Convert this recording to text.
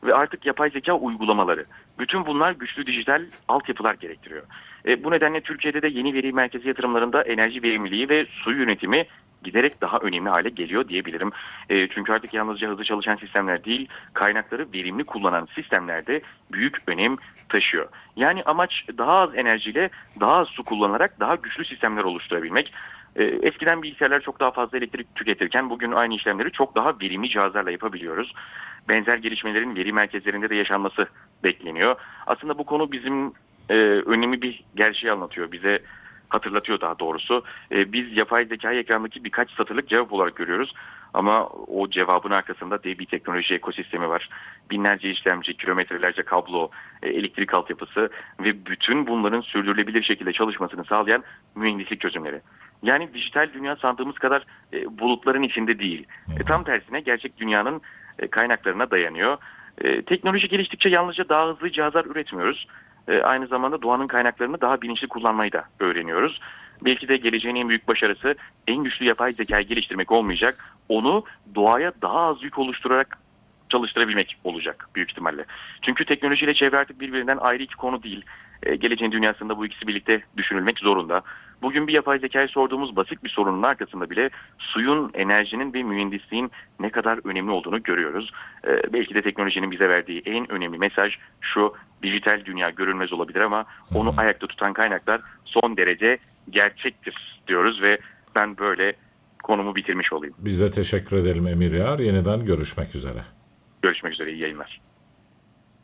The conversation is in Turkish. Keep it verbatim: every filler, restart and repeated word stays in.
ve artık yapay zeka uygulamaları. Bütün bunlar güçlü dijital altyapılar gerektiriyor. E, bu nedenle Türkiye'de de yeni veri merkezi yatırımlarında enerji verimliliği ve su yönetimi giderek daha önemli hale geliyor diyebilirim. E, çünkü artık yalnızca hızlı çalışan sistemler değil, kaynakları verimli kullanan sistemler de büyük önem taşıyor. Yani amaç daha az enerjiyle daha az su kullanarak daha güçlü sistemler oluşturabilmek. E, eskiden bilgisayarlar çok daha fazla elektrik tüketirken bugün aynı işlemleri çok daha verimli cihazlarla yapabiliyoruz. Benzer gelişmelerin veri merkezlerinde de yaşanması bekleniyor. Aslında bu konu bizim e, önemli bir gerçeği anlatıyor. Bize hatırlatıyor daha doğrusu. E, biz yapay zekayı ekrandaki birkaç satırlık cevap olarak görüyoruz. Ama o cevabın arkasında dev bir teknoloji ekosistemi var. Binlerce işlemci, kilometrelerce kablo, e, elektrik altyapısı ve bütün bunların sürdürülebilir şekilde çalışmasını sağlayan mühendislik çözümleri. Yani dijital dünya sandığımız kadar e, bulutların içinde değil. E, tam tersine gerçek dünyanın e, kaynaklarına dayanıyor. E, teknoloji geliştikçe yalnızca daha hızlı cihazlar üretmiyoruz. E, aynı zamanda doğanın kaynaklarını daha bilinçli kullanmayı da öğreniyoruz. Belki de geleceğin en büyük başarısı en güçlü yapay zekayı geliştirmek olmayacak. Onu doğaya daha az yük oluşturarak çalıştırabilmek olacak büyük ihtimalle. Çünkü teknolojiyle çevre artık birbirinden ayrı iki konu değil. E, geleceğin dünyasında bu ikisi birlikte düşünülmek zorunda. Bugün bir yapay zekaya sorduğumuz basit bir sorunun arkasında bile suyun, enerjinin ve mühendisliğin ne kadar önemli olduğunu görüyoruz. E, belki de teknolojinin bize verdiği en önemli mesaj şu: dijital dünya görünmez olabilir ama onu ayakta tutan kaynaklar son derece gerçektir diyoruz ve ben böyle konumu bitirmiş olayım. Biz de teşekkür edelim Emir Yar. Yeniden görüşmek üzere. Görüşmek üzere, iyi yayınlar.